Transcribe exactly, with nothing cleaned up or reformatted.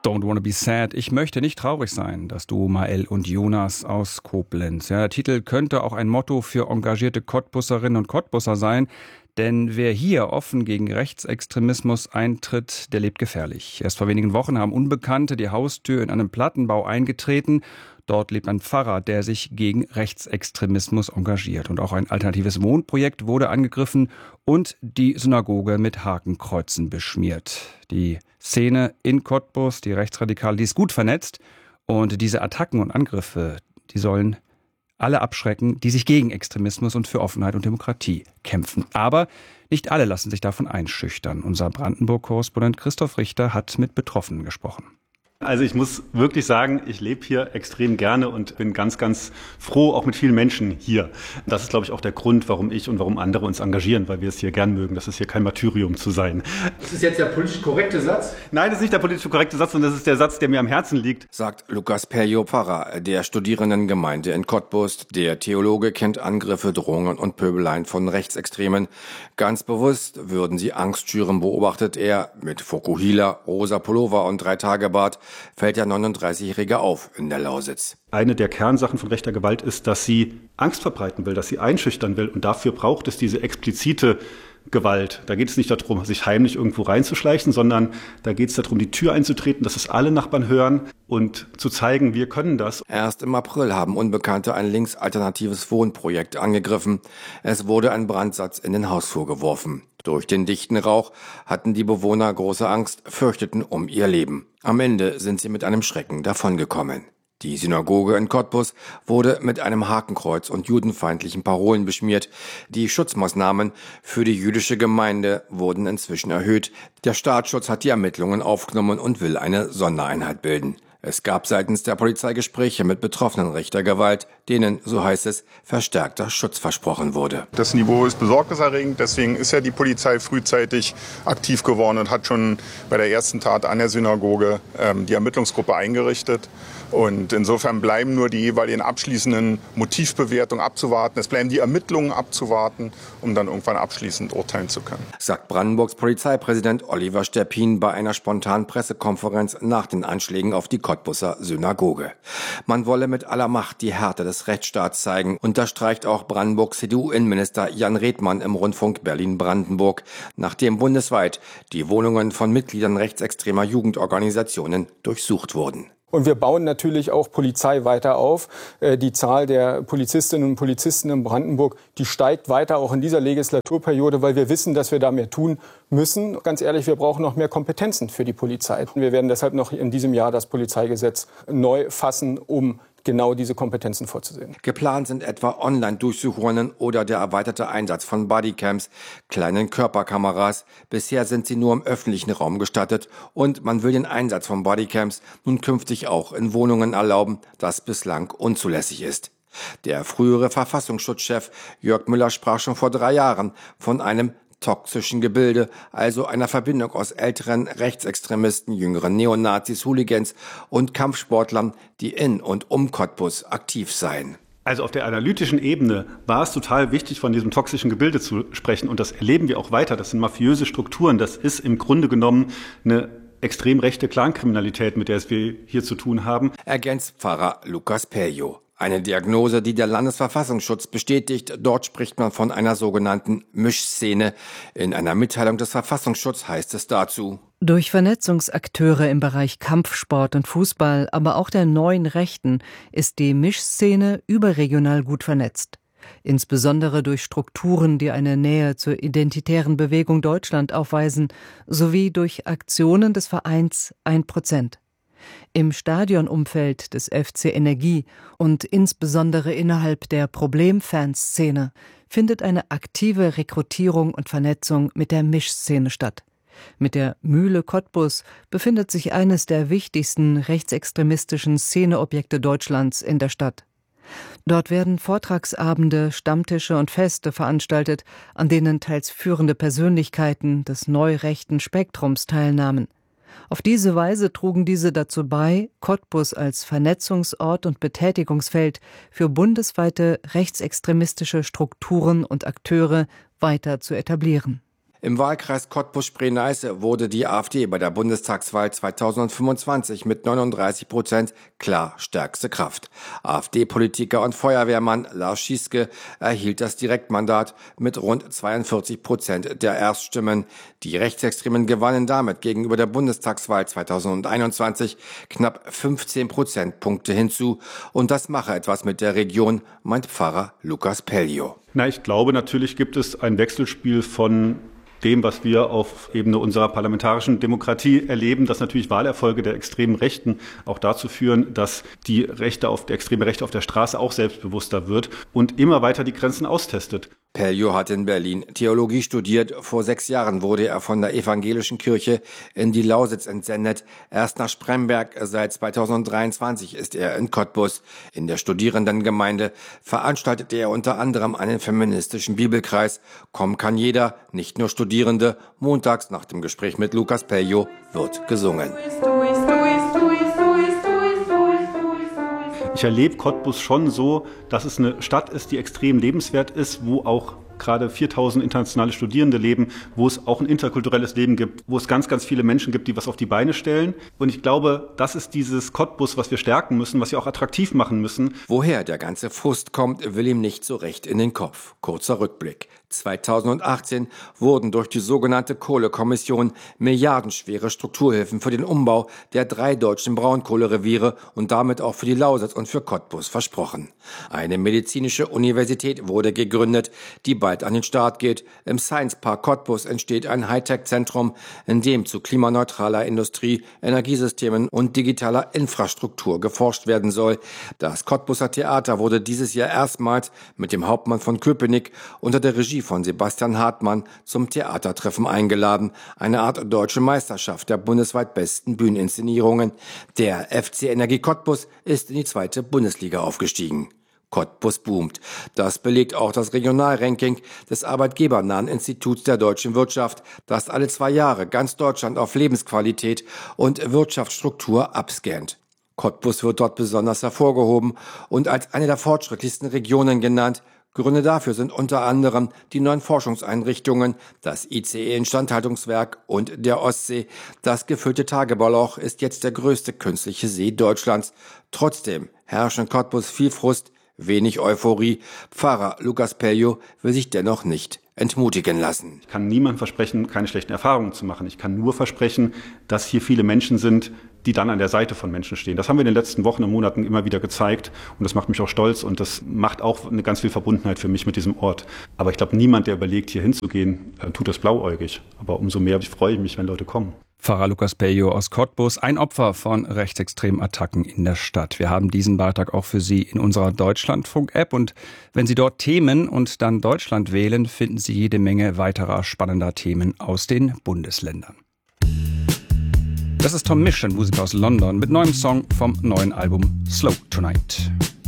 Don't wanna be sad. Ich möchte nicht traurig sein. Das Duo Mael und Jonas aus Koblenz. Ja, der Titel könnte auch ein Motto für engagierte Cottbusserinnen und Cottbusser sein. Denn wer hier offen gegen Rechtsextremismus eintritt, der lebt gefährlich. Erst vor wenigen Wochen haben Unbekannte die Haustür in einem Plattenbau eingetreten. Dort lebt ein Pfarrer, der sich gegen Rechtsextremismus engagiert. Und auch ein alternatives Wohnprojekt wurde angegriffen und die Synagoge mit Hakenkreuzen beschmiert. Die Szene in Cottbus, die Rechtsradikale, die ist gut vernetzt. Und diese Attacken und Angriffe, die sollen alle abschrecken, die sich gegen Extremismus und für Offenheit und Demokratie kämpfen. Aber nicht alle lassen sich davon einschüchtern. Unser Brandenburg-Korrespondent Christoph Richter hat mit Betroffenen gesprochen. Also ich muss wirklich sagen, ich lebe hier extrem gerne und bin ganz, ganz froh, auch mit vielen Menschen hier. Das ist, glaube ich, auch der Grund, warum ich und warum andere uns engagieren, weil wir es hier gern mögen. Das ist hier kein Martyrium zu sein. Ist das jetzt der politisch korrekte Satz? Nein, das ist nicht der politisch korrekte Satz, sondern das ist der Satz, der mir am Herzen liegt. Sagt Lukas Perjo, Pfarrer der Studierendengemeinde in Cottbus. Der Theologe kennt Angriffe, Drohungen und Pöbeleien von Rechtsextremen. Ganz bewusst würden sie Angst schüren, beobachtet er. Mit Fokuhila, rosa Pullover und Drei-Tage-Bart fällt der neununddreißigjährige auf in der Lausitz. Eine der Kernsachen von rechter Gewalt ist, dass sie Angst verbreiten will, dass sie einschüchtern will. Und dafür braucht es diese explizite Gewalt. Da geht es nicht darum, sich heimlich irgendwo reinzuschleichen, sondern da geht es darum, die Tür einzutreten, dass es alle Nachbarn hören und zu zeigen, wir können das. Erst im April haben Unbekannte ein linksalternatives Wohnprojekt angegriffen. Es wurde ein Brandsatz in den Hausflur geworfen. Durch den dichten Rauch hatten die Bewohner große Angst, fürchteten um ihr Leben. Am Ende sind sie mit einem Schrecken davongekommen. Die Synagoge in Cottbus wurde mit einem Hakenkreuz und judenfeindlichen Parolen beschmiert. Die Schutzmaßnahmen für die jüdische Gemeinde wurden inzwischen erhöht. Der Staatsschutz hat die Ermittlungen aufgenommen und will eine Sondereinheit bilden. Es gab seitens der Polizei Gespräche mit Betroffenen rechter Gewalt, denen, so heißt es, verstärkter Schutz versprochen wurde. Das Niveau ist besorgniserregend, deswegen ist ja die Polizei frühzeitig aktiv geworden und hat schon bei der ersten Tat an der Synagoge ähm, die Ermittlungsgruppe eingerichtet. Und insofern bleiben nur die jeweiligen abschließenden Motivbewertungen abzuwarten. Es bleiben die Ermittlungen abzuwarten, um dann irgendwann abschließend urteilen zu können. Sagt Brandenburgs Polizeipräsident Oliver Sterpin bei einer spontanen Pressekonferenz nach den Anschlägen auf die Cottbuser Synagoge. Man wolle mit aller Macht die Härte des Rechtsstaats zeigen, unterstreicht auch Brandenburgs C D U-Innenminister Jan Redmann im Rundfunk Berlin-Brandenburg, nachdem bundesweit die Wohnungen von Mitgliedern rechtsextremer Jugendorganisationen durchsucht wurden. Und wir bauen natürlich auch Polizei weiter auf. Die Zahl der Polizistinnen und Polizisten in Brandenburg, die steigt weiter auch in dieser Legislaturperiode, weil wir wissen, dass wir da mehr tun müssen. Ganz ehrlich, wir brauchen noch mehr Kompetenzen für die Polizei. Wir werden deshalb noch in diesem Jahr das Polizeigesetz neu fassen, um genau diese Kompetenzen vorzusehen. Geplant sind etwa Online-Durchsuchungen oder der erweiterte Einsatz von Bodycams, kleinen Körperkameras. Bisher sind sie nur im öffentlichen Raum gestattet und man will den Einsatz von Bodycams nun künftig auch in Wohnungen erlauben, das bislang unzulässig ist. Der frühere Verfassungsschutzchef Jörg Müller sprach schon vor drei Jahren von einem toxischen Gebilde, also einer Verbindung aus älteren Rechtsextremisten, jüngeren Neonazis, Hooligans und Kampfsportlern, die in und um Cottbus aktiv seien. Also auf der analytischen Ebene war es total wichtig, von diesem toxischen Gebilde zu sprechen. Und das erleben wir auch weiter. Das sind mafiöse Strukturen. Das ist im Grunde genommen eine extrem rechte Clankriminalität, mit der wir hier zu tun haben. Ergänzt Pfarrer Lukas Perjo. Eine Diagnose, die der Landesverfassungsschutz bestätigt. Dort spricht man von einer sogenannten Mischszene. In einer Mitteilung des Verfassungsschutzes heißt es dazu: Durch Vernetzungsakteure im Bereich Kampfsport und Fußball, aber auch der neuen Rechten, ist die Mischszene überregional gut vernetzt. Insbesondere durch Strukturen, die eine Nähe zur identitären Bewegung Deutschland aufweisen, sowie durch Aktionen des Vereins ein Prozent. Im Stadionumfeld des F C Energie und insbesondere innerhalb der Problemfanszene findet eine aktive Rekrutierung und Vernetzung mit der Mischszene statt. Mit der Mühle Cottbus befindet sich eines der wichtigsten rechtsextremistischen Szeneobjekte Deutschlands in der Stadt. Dort werden Vortragsabende, Stammtische und Feste veranstaltet, an denen teils führende Persönlichkeiten des neurechten Spektrums teilnahmen. Auf diese Weise trugen diese dazu bei, Cottbus als Vernetzungsort und Betätigungsfeld für bundesweite rechtsextremistische Strukturen und Akteure weiter zu etablieren. Im Wahlkreis Cottbus-Spree-Neiße wurde die AfD bei der Bundestagswahl zweitausendfünfundzwanzig mit neununddreißig Prozent klar stärkste Kraft. AfD-Politiker und Feuerwehrmann Lars Schieske erhielt das Direktmandat mit rund zweiundvierzig Prozent der Erststimmen. Die Rechtsextremen gewannen damit gegenüber der Bundestagswahl zweitausendeinundzwanzig knapp fünfzehn Prozentpunkte hinzu. Und das mache etwas mit der Region, meint Pfarrer Lukas Pellio. Na, ich glaube, natürlich gibt es ein Wechselspiel von dem, was wir auf Ebene unserer parlamentarischen Demokratie erleben, dass natürlich Wahlerfolge der extremen Rechten auch dazu führen, dass die Rechte auf, der extreme Rechte auf der Straße auch selbstbewusster wird und immer weiter die Grenzen austestet. Pellio hat in Berlin Theologie studiert. Vor sechs Jahren wurde er von der evangelischen Kirche in die Lausitz entsendet. Erst nach Spremberg. Seit zweitausenddreiundzwanzig ist er in Cottbus. In der Studierendengemeinde veranstaltet er unter anderem einen feministischen Bibelkreis. Kommen kann jeder, nicht nur Studierende. Montags nach dem Gespräch mit Lukas Pellio wird gesungen. Ich erlebe Cottbus schon so, dass es eine Stadt ist, die extrem lebenswert ist, wo auch gerade viertausend internationale Studierende leben, wo es auch ein interkulturelles Leben gibt, wo es ganz, ganz viele Menschen gibt, die was auf die Beine stellen. Und ich glaube, das ist dieses Cottbus, was wir stärken müssen, was wir auch attraktiv machen müssen. Woher der ganze Frust kommt, will ihm nicht so recht in den Kopf. Kurzer Rückblick. zweitausendachtzehn wurden durch die sogenannte Kohlekommission milliardenschwere Strukturhilfen für den Umbau der drei deutschen Braunkohlereviere und damit auch für die Lausitz und für Cottbus versprochen. Eine medizinische Universität wurde gegründet, die bald an den Start geht. Im Science Park Cottbus entsteht ein Hightech-Zentrum, in dem zu klimaneutraler Industrie, Energiesystemen und digitaler Infrastruktur geforscht werden soll. Das Cottbuser Theater wurde dieses Jahr erstmals mit dem Hauptmann von Köpenick unter der Regie von Sebastian Hartmann zum Theatertreffen eingeladen. Eine Art deutsche Meisterschaft der bundesweit besten Bühneninszenierungen. Der F C Energie Cottbus ist in die zweite Bundesliga aufgestiegen. Cottbus boomt. Das belegt auch das Regionalranking des arbeitgebernahen Instituts der deutschen Wirtschaft, das alle zwei Jahre ganz Deutschland auf Lebensqualität und Wirtschaftsstruktur abscannt. Cottbus wird dort besonders hervorgehoben und als eine der fortschrittlichsten Regionen genannt. Gründe dafür sind unter anderem die neuen Forschungseinrichtungen, das I C E-Instandhaltungswerk und der Ostsee. Das gefüllte Tagebauloch ist jetzt der größte künstliche See Deutschlands. Trotzdem herrscht in Cottbus viel Frust, wenig Euphorie. Pfarrer Lukas Pellio will sich dennoch nicht entmutigen lassen. Ich kann niemandem versprechen, keine schlechten Erfahrungen zu machen. Ich kann nur versprechen, dass hier viele Menschen sind, die dann an der Seite von Menschen stehen. Das haben wir in den letzten Wochen und Monaten immer wieder gezeigt und das macht mich auch stolz und das macht auch eine ganz viel Verbundenheit für mich mit diesem Ort. Aber ich glaube, niemand, der überlegt, hier hinzugehen, tut das blauäugig. Aber umso mehr freue ich mich, wenn Leute kommen. Pfarrer Lukas Pellio aus Cottbus, ein Opfer von rechtsextremen Attacken in der Stadt. Wir haben diesen Beitrag auch für Sie in unserer Deutschlandfunk-App und wenn Sie dort Themen und dann Deutschland wählen, finden Sie jede Menge weiterer spannender Themen aus den Bundesländern. Das ist Tom Misch, ein Musiker aus London, mit neuem Song vom neuen Album Slow Tonight.